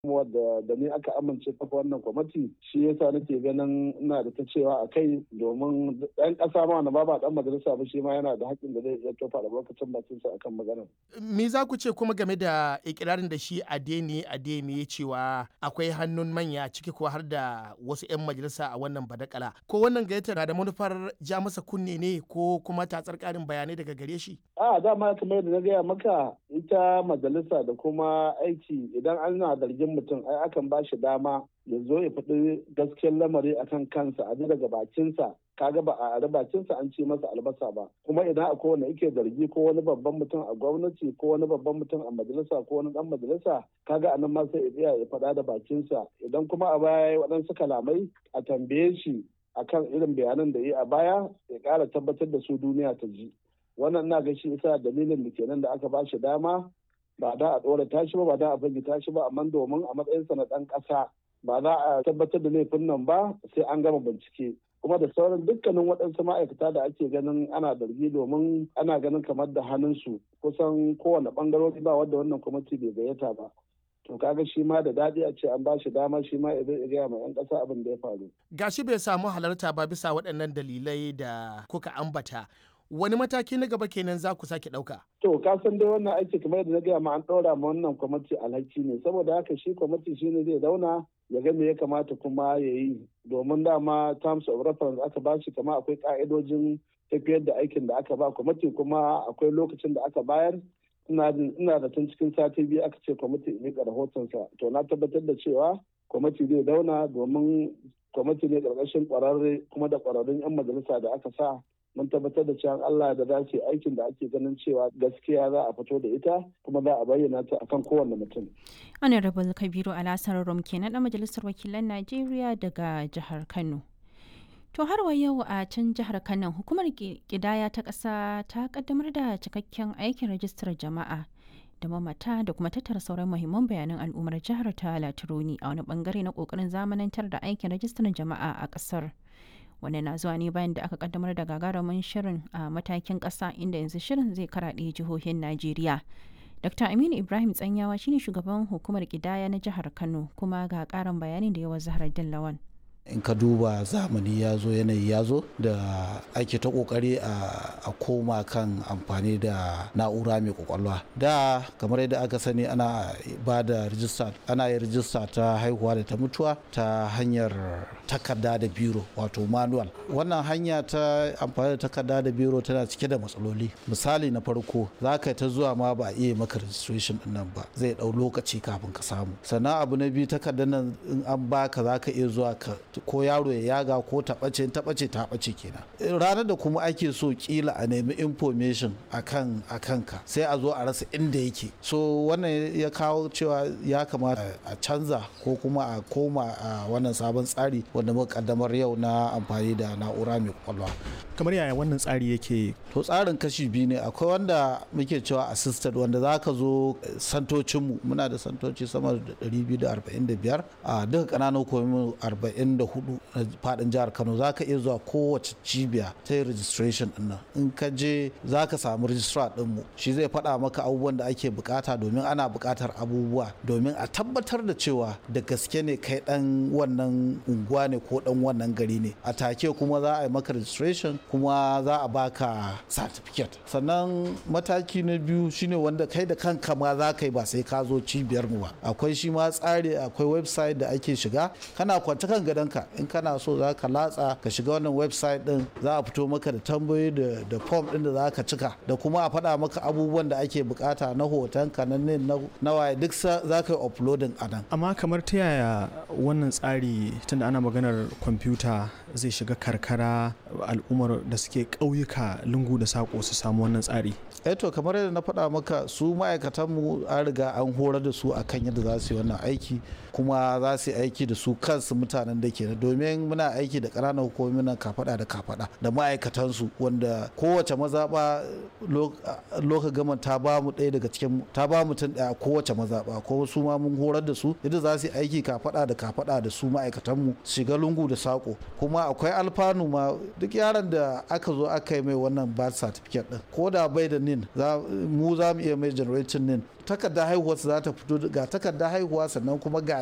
da ni aka amince kafa wannan kwamiti, shi yasa nake ganin ina da ta cewa a kai, domin ɗan ƙasa ma wanda ba ɗan majalisa ba shi ma yana da haƙƙin da zai iya tofa albarkacin bakinsa akan maganar. Me za ku ce kuma game da ikirarin da shi Adeyemi ya cewa akwai hannun manya ciki ko har da wasu 'yan majalisa a wannan badakala? Ko wannan gayyatar na da manufar ja masa kunne ne ko kuma tatsar ƙarin bayanai daga gare shi? Dama kamar yadda na gaya maka, ita majalisa da kuma aiki idan ana zargin mutum ai akan ba shi dama ya zo ya faɗi gaskiyar lamari akan kansa a ji daga bakinsa. Kaga ba a bakinsa an ce masa albasa ba, kuma idan akwai wanda yake zargi ko wani babban mutum a gwamnati ko wani babban mutum a majalisa ko wani dan majalisa, kaga anan ma sai ya faɗa da bakinsa. Idan kuma a baya waɗansu kalamai a tambaye shi akan irin bayanan da yi a baya, ya ƙara tabbatar da su duniya ta ji. Wannan na ga shi isa dalilin da kenan da aka ba shi dama, ba da a ɗora tashi ba da a fagita shi ba, amma domin a matsayinsa na ɗan ƙasa ba za a tabbatar da laifin nan ba sai an gama bincike. Kuma da sauran dukkanin waɗansu ma'aikata da ake ganin ana zargi, domin ana ganin kamar da hannunsu kusan kowane ɓangarori ba wadda wannan kwamiti bai gayyata ba. To kaga shi ma da daɗi a ce an ba shi dama shi ma ya gaya ma 'yan ƙasa abin da ya faru. Gashi bai samu halarta ba bisa waɗannan dalilai da kuka ambata. Wani mataki na gaba kenan za ku sake ɗauka? To ka san dai wannan aiki kamar yadda na gaya ma an ɗora ma wannan kwamiti alhaki ne, saboda haka shi kwamiti shi ne zai zauna ya ga me ya kamata kuma ya yi, domin dama terms of reference aka ba shi, kama akwai ka'idojin tafiyar da aikin da aka ba kwamiti, kuma akwai lokacin da aka bayar. Ina da tun cikin sati biyu aka ce kwamiti ya miƙa rahotonsa. To na tabbatar da cewa kwamiti zai zauna, domin kwamiti ne ƙarƙashin ƙwararre kuma da ƙwararrun 'yan majalisa da aka sa. Mun tabbatar da cewa Allah da za su yi aikin da ake ganin cewa gaskiya za a fito da ita kuma za a bayyana ta akan kowanne mutum. Honorable Kabiru Alasar Rum kenan ɗan majalisar wakilan Najeriya daga jihar Kano. To har wa yau a can jihar Kano, hukumar ƙidaya ta ƙasa ta kaddamar da cikakken aikin rajistar jama'a da mamata da kuma tattara sauran muhimman bayanan al'ummar jihar ta Latironi a wani bangare na ƙoƙarin zamanantar da aikin rajistar jama'a a ƙasar. Wannan na zuwa ne bayan da aka kaddamar da gagarumin shirin a matakin ƙasa, inda yanzu shirin zai karaɗe jihohin Najeriya. Dr. Aminu Ibrahim Tsanyawa shine shugaban hukumar ƙidaya na jihar Kano, kuma ga ƙarin bayanin da yawa Zahraddin Lawan. In ka duba zamani ya zo, yanayi ya zo da ake ta kokari a koma kan amfani da na'ura mai kwakwalwa. Da kamar yadda aka sani ana ba da rijista, ana yin rijista ta haihuwa da ta mutuwa ta hanyar takarda da biro, wato manual. Wannan hanya ta amfani da takarda da biro tana cike da matsaloli. Misali na farko, za ka ta zuwa ma ba a iya maka registration din nan ba, zai dau lokaci kafin ka samu. Sannan abu na biyu, takardar nan in an baka za ka iya zuwa ka ko yaro ya yaga ko ta ɓace kenan. Ranar da kuma ake so kila a nemi information akan ka, sai a zo a rasa inda yake. So wannan ya kawo cewa ya kamata a canza ko kuma a koma a wannan sabon tsari wanda muka kaddamar yau na amfani da na'ura mai kwakwalwa. Kamar yaya wannan tsari yake? To tsarin kashi biyu ne. Akwai wanda muke cewa assisted, wanda za ka zo santocinmu, muna da santoci sama da 245 a duka ƙananan hukumomi 44 na faɗin jihar Kano. Za ka iya zuwa kowace cibiya ta yi registration ɗin nan. In ka je za ka samu registrar ɗinmu, shi zai faɗa maka abubuwan da ake bukata, domin ana buƙatar abubuwa domin a tabbatar da cewa da gaske ne kai ɗan wannan unguwa ne ko ɗan wannan gari ne. A take kuma za a yi maka registration, kuma za a baka certificate. Sannan mataki na biyu shine wanda kai da kanka ma za ka yi, ba sai ka zo cibiyar mu ba. Akwai shi ma tsari, akwai website da ake shiga, kana kwance kan gadonka, in kana so za ka latsa ka shiga wannan website din, za a fito maka da tambayoyi da form din da za ka cika, da kuma a faɗa maka abubuwan da ake bukata na hotonka na waye, duk za ka yi uploading a nan. Amma kamar ta yaya wannan tsari, tunda ana maganar kwamfuta, zai shiga karkara, al'ummar da suke ƙauyuka, lungu da saƙo su samu wannan tsari? To kamar yadda na faɗa maka, su ma'aikatanmu an riga an horar da su akan yadda za su yi wannan aiki, kuma za su yi aiki da su kansu mutanen da ke, domin muna aiki da ƙananan hukumomin nan kafaɗa da kafaɗa da ma'aikatansu, wanda kowace mazaɓa loka gama ta ba mu ɗaya daga cikin, ta ba mutum ɗaya kowace mazaɓa, ko su ma mun horar da su yadda za su yi aiki kafaɗa da kafaɗa da su ma'aikatanmu, shiga lungu da saƙo. Kuma kuma akwai alfanu ma duk yaron da aka zo aka yi mai wannan birth certificate din ko da bai da nin mu za mu iya mai generating nin takardar haihuwa za ta fito ga takardar haihuwa sannan kuma ga